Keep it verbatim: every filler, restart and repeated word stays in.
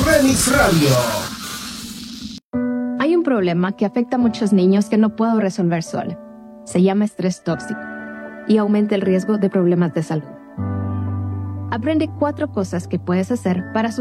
Remix Radio. Hay un problema que afecta a muchos niños que no puedo resolver sola. Se llama estrés tóxico y aumenta el riesgo de problemas de salud. Aprende cuatro cosas que puedes hacer para